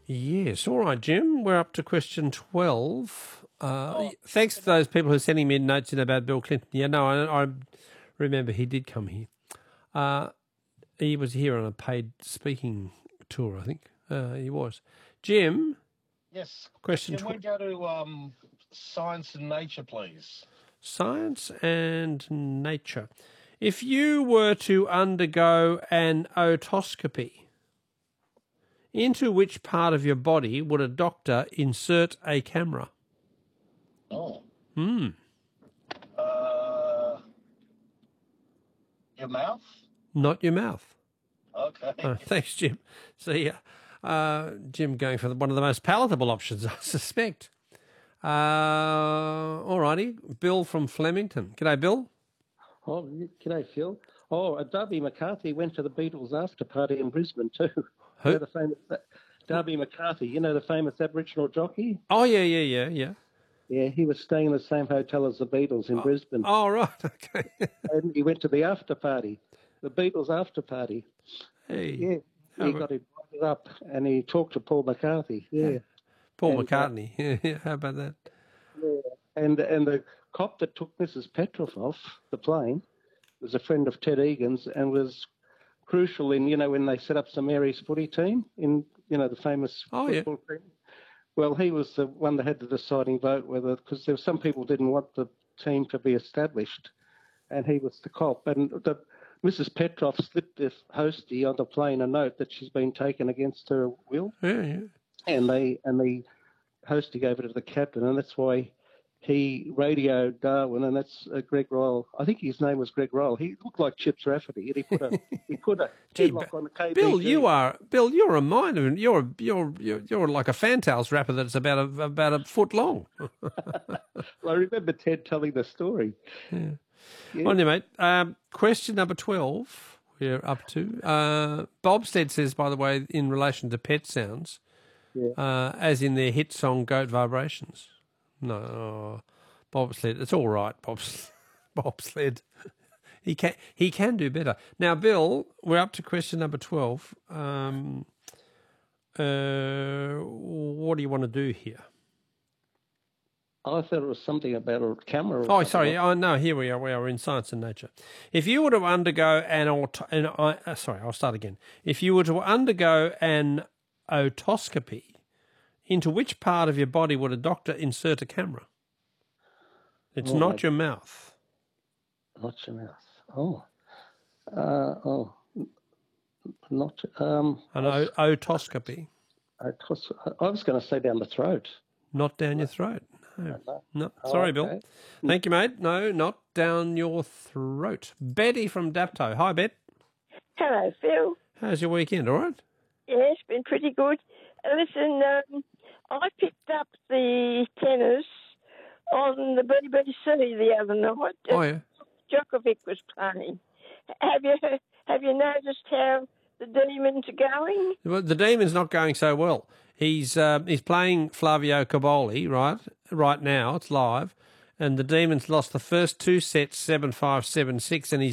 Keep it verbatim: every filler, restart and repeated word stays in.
Yes. All right, Jim. We're up to question twelve. Uh, oh. Thanks to those people who are sending me notes in about Bill Clinton. Yeah, no, I, I remember he did come here. Uh, he was here on a paid speaking tour, I think. Uh, he was. Jim? Yes. Question Can we go to um, science and nature, please? Science and nature. If you were to undergo an otoscopy, into which part of your body would a doctor insert a camera? Oh. Hmm. Uh, your mouth? Not your mouth. Okay. Oh, thanks, Jim. See ya. Uh, Jim going for the, one of the most palatable options, I suspect. Uh, all righty. Bill from Flemington. G'day, Bill. Oh, g'day, Phil. Oh, uh, Darby McCarthy went to the Beatles after party in Brisbane too. Who? You know, the famous uh, Darby McCarthy. You know, the famous Aboriginal jockey. Oh yeah, yeah, yeah, yeah. Yeah, he was staying in the same hotel as the Beatles in oh, Brisbane. Oh right, okay. And he went to the after party, the Beatles after party. Hey. Yeah, he got invited up, and he talked to Paul McCarthy. Yeah. Paul and, McCartney. Uh, yeah, how about that? Yeah, and and the cop that took Missus Petroff off the plane was a friend of Ted Egan's and was crucial in, you know, when they set up St Mary's footy team in, you know, the famous oh, football yeah. team. Well, he was the one that had the deciding vote whether, because there were some people didn't want the team to be established, and he was the cop. And the, Missus Petroff slipped this hostie on the plane a note that she's been taken against her will. Yeah, yeah. And they and the hostie gave it to the captain, and that's why he radioed Darwin, and that's uh, Greg Royal. I think his name was Greg Royal. He looked like Chips Rafferty, and he put a he put a Gee, headlock on the K B G. Bill, you are Bill. You're a miner. You're you're you're you're like a Fantails wrapper that's about a about a foot long. Well, I remember Ted telling the story. Yeah. Yeah. On you, mate. Um, question number twelve. We're up to. Uh, Bobstead says, by the way, in relation to pet sounds, yeah. uh, as in their hit song "Goat Vibrations." No, oh, bobsled. It's all right, bobsled. bobsled. He can he can do better. Now, Bill, we're up to question number twelve. Um, uh, what do you want to do here? I thought it was something about a camera. Oh, sorry. Oh, no, here we are. We are in Science and Nature. If you were to undergo an, auto, an uh, sorry, I'll start again. If you were to undergo an otoscopy, into which part of your body would a doctor insert a camera? It's oh, not my, your mouth. Not your mouth. Oh. Uh, oh. Not... Um, An o- otoscopy. Otos- I was going to say down the throat. Not down your throat. No. No. no. Sorry, oh, okay. Bill. Thank you, mate. No, not down your throat. Betty from Dapto. Hi, Bet. Hello, Phil. How's your weekend? All right? Yeah, it's been pretty good. Listen, um, I picked up the tennis on the B B C the other night. Oh, yeah. Djokovic was playing. Have you have you noticed how the Demons are going? Well, the Demons not going so well. He's uh, he's playing Flavio Caboli, right? Right now, it's live, and the Demons lost the first two sets, seven five, seven six, and he's